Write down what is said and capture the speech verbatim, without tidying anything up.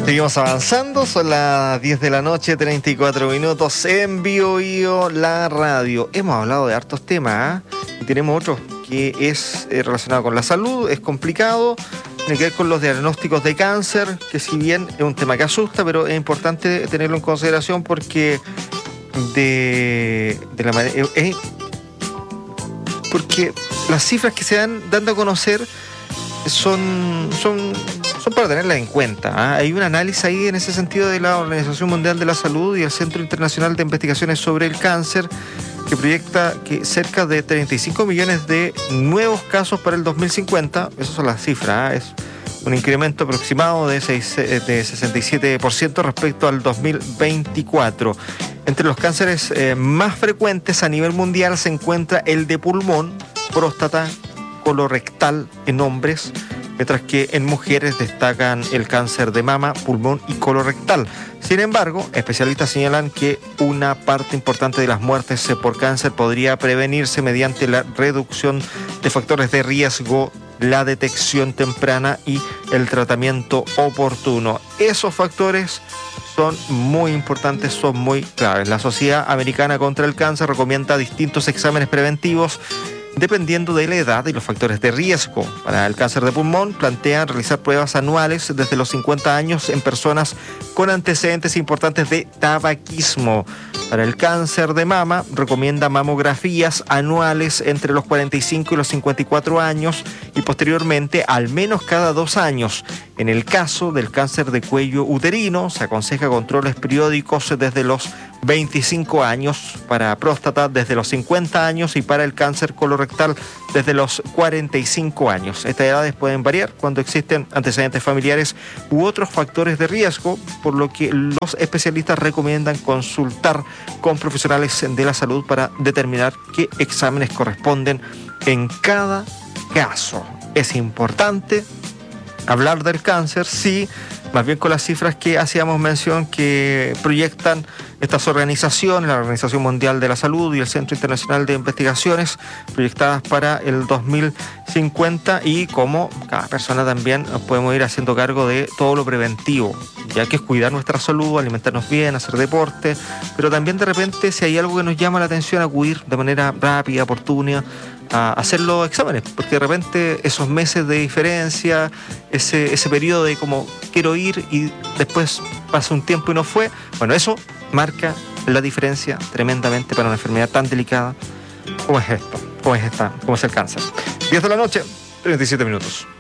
Seguimos avanzando, son las diez de la noche, treinta y cuatro minutos en Bio Bio, la radio. Hemos hablado de hartos temas, ¿eh? Y tenemos otro que es eh, relacionado con la salud, es complicado, tiene que ver con los diagnósticos de cáncer, que si bien es un tema que asusta, pero es importante tenerlo en consideración porque de, de la manera... Eh, porque las cifras que se dan dando a conocer son... son Son para tenerlas en cuenta, ¿eh? Hay un análisis ahí en ese sentido de la Organización Mundial de la Salud y el Centro Internacional de Investigaciones sobre el Cáncer, que proyecta que cerca de treinta y cinco millones de nuevos casos para el dos mil cincuenta, esas son las cifras, ¿eh? Es un incremento aproximado de, seis, de sesenta y siete por ciento respecto al dos mil veinticuatro. Entre los cánceres eh, más frecuentes a nivel mundial se encuentra el de pulmón, próstata, colorectal en hombres, mientras que en mujeres destacan el cáncer de mama, pulmón y colorectal. Sin embargo, especialistas señalan que una parte importante de las muertes por cáncer podría prevenirse mediante la reducción de factores de riesgo, la detección temprana y el tratamiento oportuno. Esos factores son muy importantes, son muy claves. La Sociedad Americana contra el Cáncer recomienda distintos exámenes preventivos dependiendo de la edad y los factores de riesgo. Para el cáncer de pulmón, plantean realizar pruebas anuales desde los cincuenta años en personas con antecedentes importantes de tabaquismo. Para el cáncer de mama, recomienda mamografías anuales entre los cuarenta y cinco y los cincuenta y cuatro años y posteriormente al menos cada dos años. En el caso del cáncer de cuello uterino, se aconseja controles periódicos desde los veinticinco años, para próstata desde los cincuenta años y para el cáncer colorectal desde los cuarenta y cinco años. Estas edades pueden variar cuando existen antecedentes familiares u otros factores de riesgo, por lo que los especialistas recomiendan consultar con profesionales de la salud para determinar qué exámenes corresponden en cada caso. Es importante hablar del cáncer, sí, más bien con las cifras que hacíamos mención que proyectan estas organizaciones, la Organización Mundial de la Salud y el Centro Internacional de Investigaciones, proyectadas para el dos mil cincuenta, y como cada persona también podemos ir haciendo cargo de todo lo preventivo, ya que es cuidar nuestra salud, alimentarnos bien, hacer deporte, pero también de repente si hay algo que nos llama la atención, acudir de manera rápida, oportuna, a hacer los exámenes, porque de repente esos meses de diferencia, ese, ese periodo de como quiero ir y después pasa un tiempo y no fue, bueno, eso marca la diferencia tremendamente para una enfermedad tan delicada como es esto, como es esta, como es el cáncer. diez de la noche, treinta y siete minutos.